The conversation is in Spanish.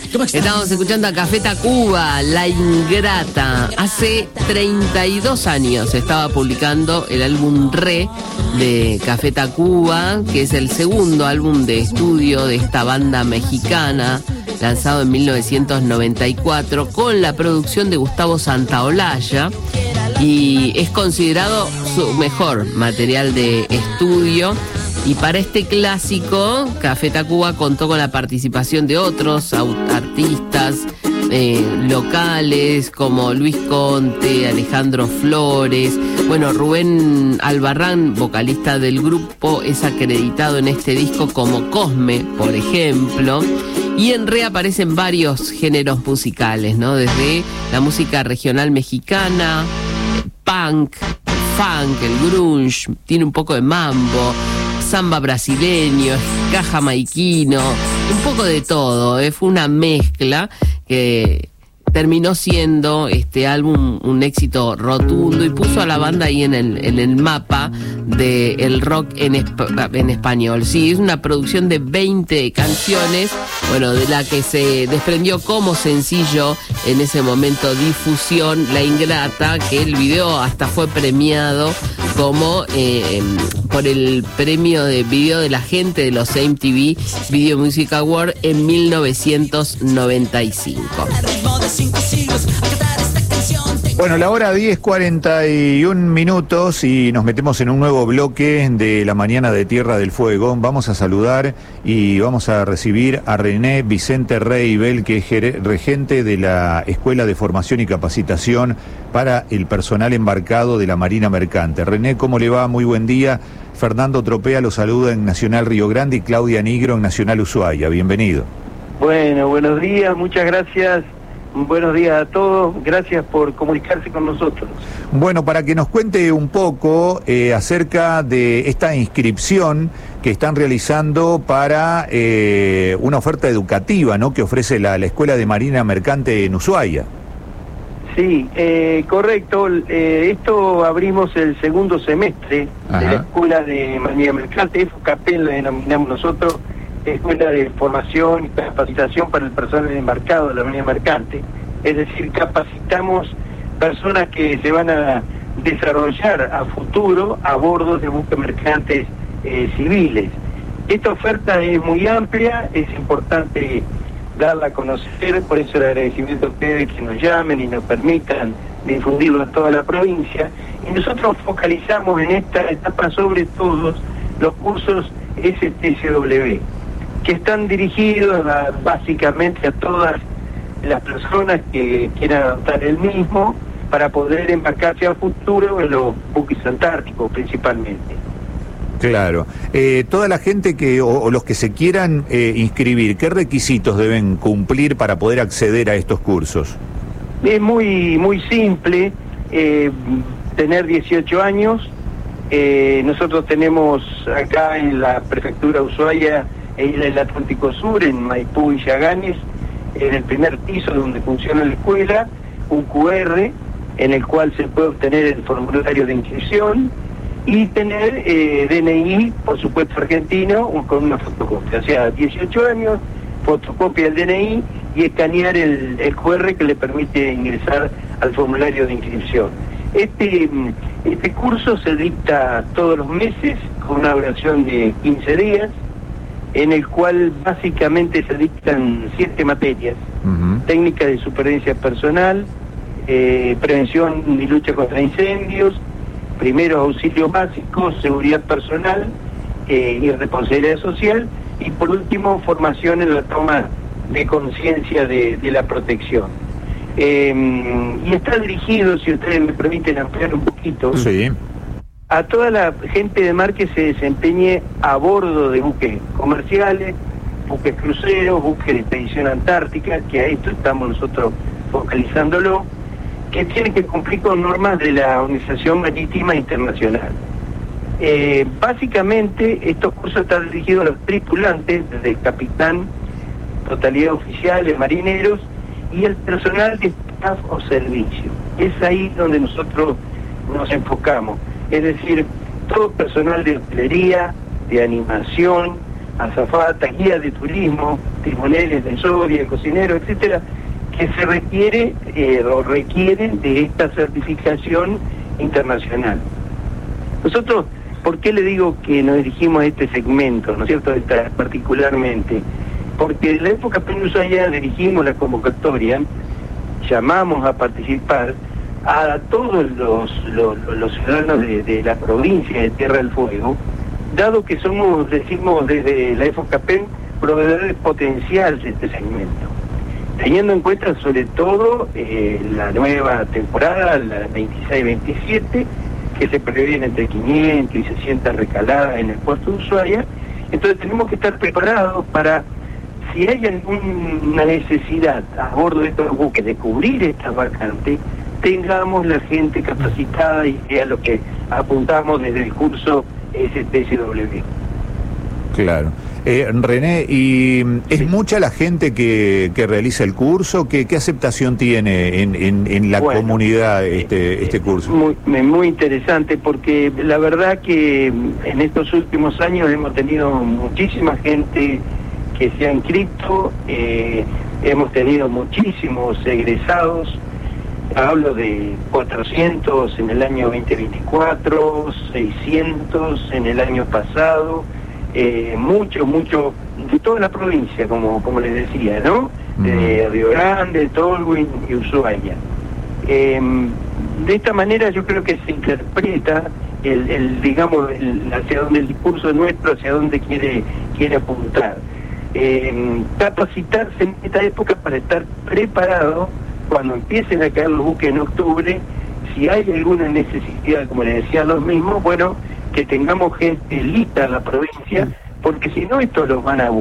Estamos escuchando a Café Tacuba, La Ingrata. Hace 32 años estaba publicando el álbum Re de Café Tacuba, que es el segundo álbum de estudio de esta banda mexicana, lanzado en 1994, con la producción de Gustavo Santaolalla, y es considerado su mejor material de estudio. Y para este clásico, Café Tacuba contó con la participación de otros artistas locales como Luis Conte, Alejandro Flores. Bueno, Rubén Albarrán, vocalista del grupo, es acreditado en este disco como Cosme, por ejemplo. Y en Re aparecen varios géneros musicales, ¿no? Desde la música regional mexicana, punk, funk, el grunge, tiene un poco de mambo, samba brasileño, ska jamaiquino, un poco de todo. Fue una mezcla que terminó siendo este álbum un éxito rotundo y puso a la banda ahí en el mapa del rock en español. Sí, es una producción de 20 canciones, bueno, de la que se desprendió como sencillo en ese momento difusión La Ingrata, que el video hasta fue premiado como por el premio de video de la gente de los MTV Video Music Award en 1995. Bueno, la hora 10:41 y nos metemos en un nuevo bloque de la mañana de Tierra del Fuego. Vamos a saludar y vamos a recibir a René Vicente Reibel, que es regente de la Escuela de Formación y Capacitación para el Personal Embarcado de la Marina Mercante. René, ¿cómo le va? Muy buen día. Fernando Tropea lo saluda en Nacional Río Grande y Claudia Nigro en Nacional Ushuaia. Bienvenido. Bueno, buenos días, muchas gracias. Buenos días a todos, gracias por comunicarse con nosotros. Bueno, para que nos cuente un poco acerca de esta inscripción que están realizando para una oferta educativa, ¿no?, que ofrece la Escuela de Marina Mercante en Ushuaia. Sí, correcto. Esto abrimos el segundo semestre. Ajá. De la Escuela de Marina Mercante, FOCAPEL la denominamos nosotros, Escuela de Formación y Capacitación para el Personal Embarcado de la Marina Mercante. Es decir, capacitamos personas que se van a desarrollar a futuro a bordo de buques mercantes civiles. Esta oferta es muy amplia, es importante darla a conocer, por eso el agradecimiento a ustedes que nos llamen y nos permitan difundirlo a toda la provincia. Y nosotros focalizamos en esta etapa sobre todo los cursos STCW, que están dirigidos básicamente a todas las personas que quieran adoptar el mismo para poder embarcarse a futuro en los buques antárticos principalmente. Claro. Toda la gente o los que se quieran inscribir, ¿qué requisitos deben cumplir para poder acceder a estos cursos? Es muy simple, tener 18 años. Nosotros tenemos acá en la prefectura Ushuaia el Atlántico Sur, en Maipú y Yaganes, en el primer piso donde funciona la escuela, un QR en el cual se puede obtener el formulario de inscripción y tener DNI, por supuesto argentino, con una fotocopia. O sea, 18 años, fotocopia del DNI y escanear el QR que le permite ingresar al formulario de inscripción. Este curso se dicta todos los meses con una duración de 15 días, en el cual básicamente se dictan 7 materias: técnica de supervivencia personal, prevención y lucha contra incendios, primeros auxilios básicos, seguridad personal y responsabilidad social, y por último formación en la toma de conciencia de la protección. Y está dirigido, si ustedes me permiten ampliar un poquito, sí, a toda la gente de mar que se desempeñe a bordo de buques comerciales, buques cruceros, buques de expedición antártica, que a esto estamos nosotros focalizándolo, que tienen que cumplir con normas de la Organización Marítima Internacional. Básicamente estos cursos están dirigidos a los tripulantes, desde el capitán, totalidad de oficiales, marineros y el personal de staff o servicio. Es ahí donde nosotros nos enfocamos. Es decir, todo personal de hotelería, de animación, azafata, guía de turismo, timoneles de sodia, cocineros, etcétera, que se requiere o requieren de esta certificación internacional. Nosotros, ¿por qué le digo que nos dirigimos a este segmento, ¿no es cierto?, particularmente? Porque en la época PEN Ushuaia dirigimos la convocatoria, llamamos a participar a todos los ciudadanos de la provincia de Tierra del Fuego, dado que somos, decimos desde la época PEN, proveedores potenciales de este segmento. Teniendo en cuenta sobre todo la nueva temporada, la 26-27, que se prevén entre 500 y 600 recaladas en el puerto de Ushuaia, entonces tenemos que estar preparados para, si hay alguna necesidad a bordo de estos buques de cubrir estas vacantes, tengamos la gente capacitada, y es a lo que apuntamos desde el curso STSW. Claro. René, ¿y es mucha la gente que realiza el curso? ¿Qué aceptación tiene en la comunidad este curso? Muy interesante, porque la verdad que en estos últimos años hemos tenido muchísima gente que se ha inscrito, hemos tenido muchísimos egresados. Hablo de 400 en el año 2024, 600 en el año pasado, mucho de toda la provincia, como les decía, ¿no? De Río Grande, Tolwyn y Ushuaia. De esta manera yo creo que se interpreta digamos, hacia donde el discurso nuestro, hacia donde quiere apuntar. Capacitarse en esta época para estar preparado cuando empiecen a caer los buques en octubre, si hay alguna necesidad, como les decía los mismos, bueno, que tengamos gente lista en la provincia, porque si no, estos los van a buscar.